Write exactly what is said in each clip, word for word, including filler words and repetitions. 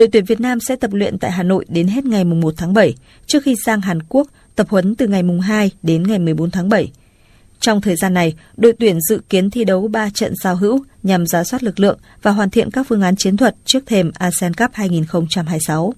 Đội tuyển Việt Nam sẽ tập luyện tại Hà Nội đến hết ngày mùng một tháng bảy, trước khi sang Hàn Quốc tập huấn từ ngày mùng hai đến ngày mười bốn tháng bảy. Trong thời gian này, đội tuyển dự kiến thi đấu ba trận giao hữu nhằm rà soát lực lượng và hoàn thiện các phương án chiến thuật trước thềm a sê an Cup hai không hai sáu.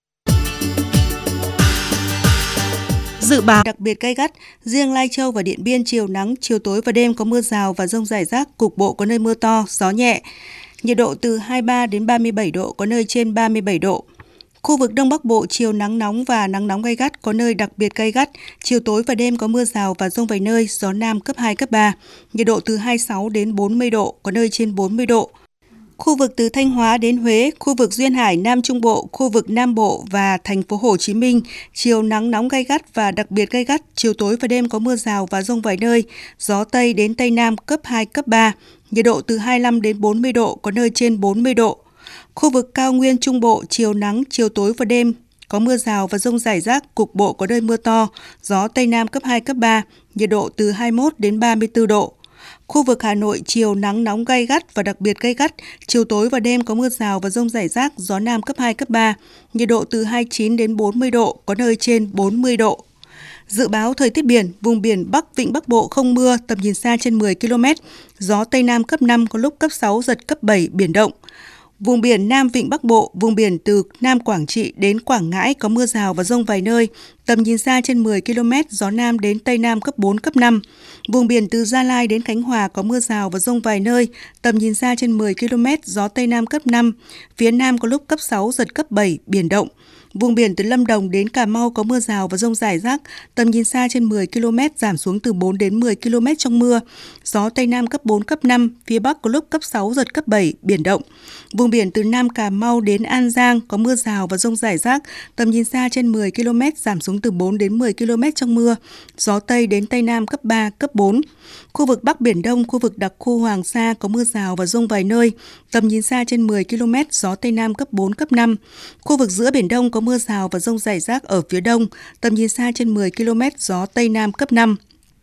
Dự báo đặc biệt gay gắt, riêng Lai Châu và Điện Biên chiều nắng, chiều tối và đêm có mưa rào và dông rải rác, cục bộ có nơi mưa to, gió nhẹ. Nhiệt độ từ hai mươi ba đến ba mươi bảy độ, có nơi trên ba mươi bảy độ. Khu vực Đông Bắc Bộ chiều nắng nóng và nắng nóng gay gắt, có nơi đặc biệt gay gắt, chiều tối và đêm có mưa rào và dông vài nơi, gió Nam cấp hai, cấp ba. Nhiệt độ từ hai mươi sáu đến bốn mươi độ, có nơi trên bốn mươi độ. Khu vực từ Thanh Hóa đến Huế, khu vực Duyên Hải, Nam Trung Bộ, khu vực Nam Bộ và thành phố Hồ Chí Minh, chiều nắng nóng gay gắt và đặc biệt gay gắt, chiều tối và đêm có mưa rào và dông vài nơi, gió Tây đến Tây Nam cấp hai, cấp ba, nhiệt độ từ hai mươi lăm đến bốn mươi độ, có nơi trên bốn mươi độ. Khu vực cao nguyên Trung Bộ, chiều nắng, chiều tối và đêm có mưa rào và dông rải rác, cục bộ có nơi mưa to, gió Tây Nam cấp hai, cấp ba, nhiệt độ từ hai mươi mốt đến ba mươi tư độ. Khu vực Hà Nội chiều nắng nóng gay gắt và đặc biệt gay gắt, chiều tối và đêm có mưa rào và dông rải rác, gió Nam cấp hai, cấp ba, nhiệt độ từ hai mươi chín đến bốn mươi độ, có nơi trên bốn mươi độ. Dự báo thời tiết biển, vùng biển Bắc Vịnh Bắc Bộ không mưa, tầm nhìn xa trên mười ki lô mét, gió Tây Nam cấp năm, có lúc cấp sáu, giật cấp bảy, biển động. Vùng biển Nam Vịnh Bắc Bộ, vùng biển từ Nam Quảng Trị đến Quảng Ngãi có mưa rào và dông vài nơi, tầm nhìn xa trên mười ki lô mét, gió Nam đến Tây Nam cấp bốn, cấp năm. Vùng biển từ Gia Lai đến Khánh Hòa có mưa rào và dông vài nơi, tầm nhìn xa trên mười ki lô mét, gió Tây Nam cấp năm, phía Nam có lúc cấp sáu, giật cấp bảy, biển động. Vùng biển từ Lâm Đồng đến Cà Mau có mưa rào và dông rải rác, tầm nhìn xa trên mười ki lô mét, giảm xuống từ bốn đến mười ki lô mét trong mưa. Gió Tây Nam cấp bốn, cấp năm, phía Bắc có lúc cấp sáu, giật cấp bảy, biển động. Vùng biển từ Nam Cà Mau đến An Giang có mưa rào và dông rải rác, tầm nhìn xa trên mười ki lô mét, giảm xuống từ bốn đến mười ki lô mét trong mưa. Gió Tây đến Tây Nam cấp ba, cấp bốn. Khu vực Bắc Biển Đông, khu vực đặc khu Hoàng Sa có mưa rào và dông vài nơi, tầm nhìn xa trên mười ki lô mét, gió Tây Nam cấp bốn, cấp năm. Khu vực giữa Biển Đông có mưa rào và dông rải rác ở phía đông, tầm nhìn xa trên mười ki lô mét, gió Tây Nam cấp năm.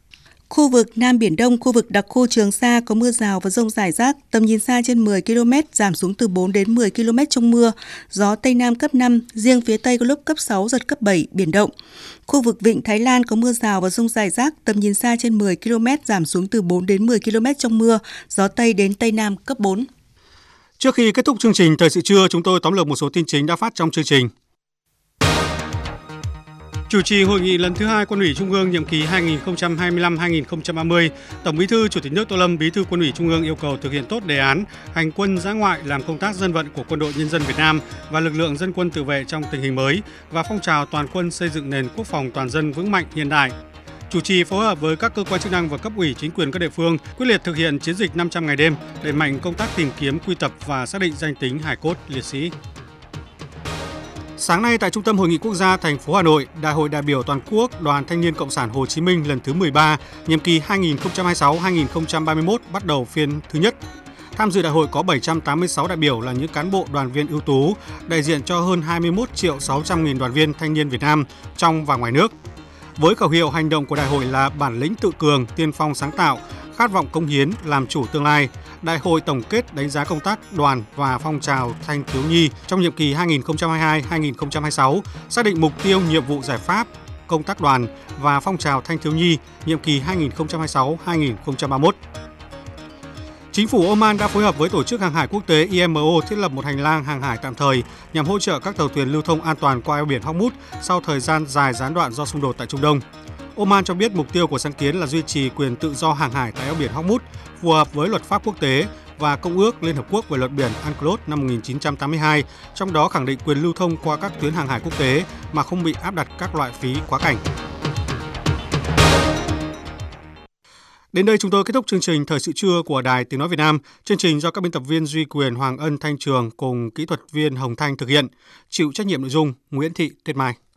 Khu vực Nam Biển Đông, khu vực đặc khu Trường Sa có mưa rào và dông rải rác, tầm nhìn xa trên mười ki lô mét, giảm xuống từ bốn đến mười ki lô mét trong mưa, gió Tây Nam cấp năm, riêng phía Tây có lúc cấp sáu, giật cấp bảy, biển động. Khu vực Vịnh Thái Lan có mưa rào và dông rải rác, tầm nhìn xa trên mười ki lô mét, giảm xuống từ bốn đến mười ki lô mét trong mưa, gió Tây đến Tây Nam cấp bốn. Trước khi kết thúc chương trình Thời sự trưa, chúng tôi tóm lược một số tin chính đã phát trong chương trình. Chủ trì hội nghị lần thứ hai Quân ủy Trung ương nhiệm kỳ hai nghìn không trăm hai mươi lăm đến hai nghìn không trăm ba mươi, Tổng Bí thư Chủ tịch nước Tô Lâm, Bí thư Quân ủy Trung ương yêu cầu thực hiện tốt đề án hành quân dã ngoại làm công tác dân vận của Quân đội Nhân dân Việt Nam và lực lượng dân quân tự vệ trong tình hình mới và phong trào toàn quân xây dựng nền quốc phòng toàn dân vững mạnh hiện đại. Chủ trì phối hợp với các cơ quan chức năng và cấp ủy chính quyền các địa phương quyết liệt thực hiện chiến dịch năm trăm ngày đêm, đẩy mạnh công tác tìm kiếm, quy tập và xác định danh tính hài cốt liệt sĩ. Sáng nay tại Trung tâm Hội nghị Quốc gia thành phố Hà Nội, Đại hội đại biểu toàn quốc Đoàn Thanh niên Cộng sản Hồ Chí Minh lần thứ mười ba, nhiệm kỳ hai nghìn không trăm hai mươi sáu đến hai nghìn không trăm ba mươi mốt bắt đầu phiên thứ nhất. Tham dự đại hội có bảy trăm tám mươi sáu đại biểu là những cán bộ đoàn viên ưu tú, đại diện cho hơn hai mươi mốt triệu sáu trăm nghìn đoàn viên thanh niên Việt Nam trong và ngoài nước. Với khẩu hiệu hành động của đại hội là bản lĩnh tự cường, tiên phong sáng tạo, khát vọng cống hiến, làm chủ tương lai, đại hội tổng kết đánh giá công tác đoàn và phong trào thanh thiếu nhi trong nhiệm kỳ hai nghìn không trăm hai mươi hai đến hai nghìn không trăm hai mươi sáu, xác định mục tiêu, nhiệm vụ, giải pháp, công tác đoàn và phong trào thanh thiếu nhi nhiệm kỳ hai nghìn không trăm hai mươi sáu đến hai nghìn không trăm ba mươi mốt. Chính phủ Oman đã phối hợp với Tổ chức Hàng hải Quốc tế I M O thiết lập một hành lang hàng hải tạm thời nhằm hỗ trợ các tàu thuyền lưu thông an toàn qua eo biển Hormuz sau thời gian dài gián đoạn do xung đột tại Trung Đông. Oman cho biết mục tiêu của sáng kiến là duy trì quyền tự do hàng hải tại eo biển Hormuz phù hợp với luật pháp quốc tế và Công ước Liên Hợp Quốc về luật biển UNCLOS năm một nghìn chín trăm tám mươi hai, trong đó khẳng định quyền lưu thông qua các tuyến hàng hải quốc tế mà không bị áp đặt các loại phí quá cảnh. Đến đây chúng tôi kết thúc chương trình Thời sự trưa của Đài Tiếng Nói Việt Nam. Chương trình do các biên tập viên Duy Quyền, Hoàng Ân, Thanh Trường cùng kỹ thuật viên Hồng Thanh thực hiện. Chịu trách nhiệm nội dung Nguyễn Thị Tuyết Mai.